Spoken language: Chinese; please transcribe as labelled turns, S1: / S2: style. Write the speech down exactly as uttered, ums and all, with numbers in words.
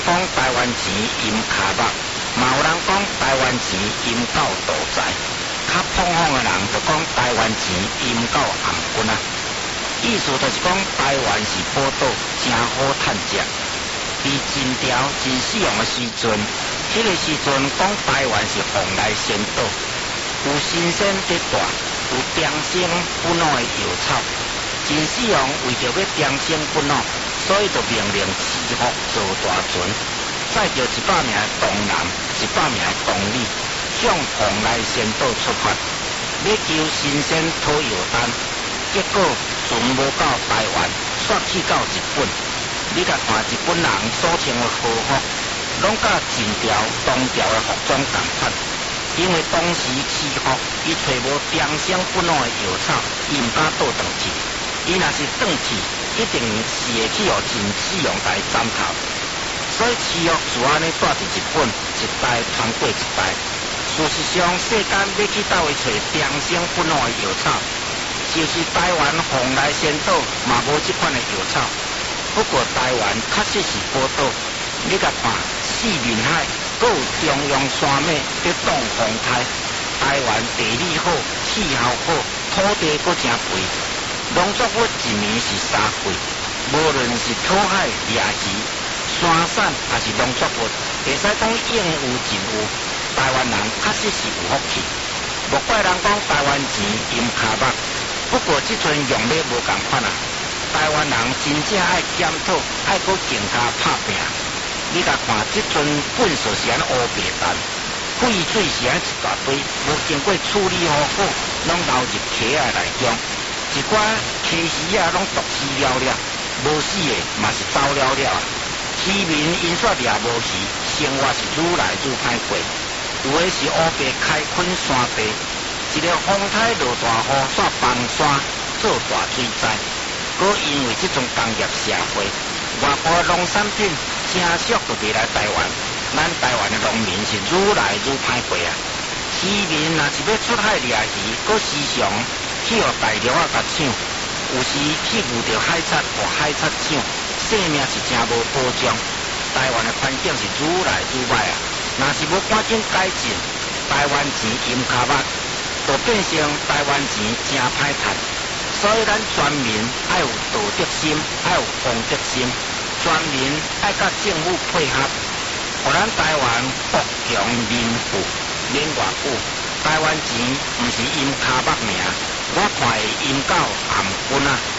S1: 讲台湾钱淹卡目，嘛有人讲台湾钱淹到肚财。较捧红的人就讲台湾钱淹到颔棍啊。意思就是讲台湾是宝岛，真好趁食。伫真潮真死亡的时阵，迄、那个时阵讲台湾是蓬莱仙岛，有新鲜得大，有长生不老的药草。真死亡为着要长生不老，所以就命令祈福做大船，载着一百名的童男，一百名的童女，向蓬莱仙岛出发，要求新鲜讨药单。结果船无到台湾，煞去到日本。你甲看日本人所穿的和服，拢甲秦朝、唐朝的服装同款。因为当时祈福，伊找无长生不老的药草，伊毋敢倒转去。伊若是转去，一定是会去互真死亡台斩头。所以祈福自安尼带伫日本，一代传过一代。事实上，世间要去倒位找长生不老的药草，就是台湾蓬莱仙岛嘛无即款的药草。不过台湾确实是宝岛，你甲看四面海，阁有中央山脉在挡风台。台湾地理好，气候好，土地阁真肥，农作物一年是三季。无论是讨海掠鱼、山产还是农作物，会使讲应有尽有。台湾人确实是有福气。莫怪人讲台湾钱淹卡目，不过即阵用语无共款啊。台湾人真正爱检讨，爱搁更加拍拼。你甲看，即阵粪扫是安乌白蛋，废水是安一大堆，无经过处理好好，拢流入溪仔内中。一寡溪鱼啊，拢毒死了了，无死的嘛是走了了啊。渔民因煞掠无鱼，生活是愈来愈歹过。有的是乌白开垦山地，一个风台落大雨，煞崩山做大水灾。搁因为即种工业社会，外国农产品正俗就袂来台湾，咱台湾的农民是愈来愈歹过啊。渔民若是要出海掠鱼，搁时常去互大陆啊甲抢，有时去遇到海贼或海贼抢，性命是真无保障。台湾的环境是愈来愈歹啊。若是无赶紧改进，台湾钱淹卡目，就变成台湾钱真歹趁。所以咱全民爱有道德心，爱有公德心，全民爱甲政府配合，互咱台湾国强民富。免偌久，台湾钱毋是淹卡目尔，我看会淹到颔棍啊！